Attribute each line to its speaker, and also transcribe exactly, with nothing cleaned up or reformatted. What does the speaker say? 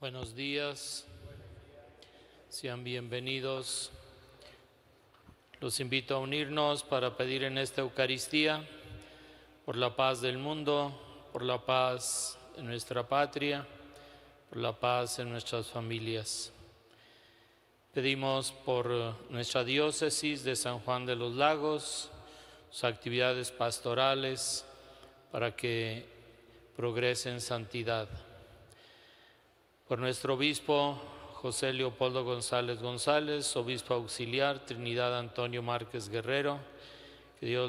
Speaker 1: Buenos días, sean bienvenidos. Los invito a unirnos para pedir en esta Eucaristía por la paz del mundo, por la paz en nuestra patria, por la paz en nuestras familias. Pedimos por nuestra diócesis de San Juan de los Lagos, sus actividades pastorales, para que progrese en santidad. Por nuestro obispo José Leopoldo González González, obispo auxiliar Trinidad Antonio Márquez Guerrero, que Dios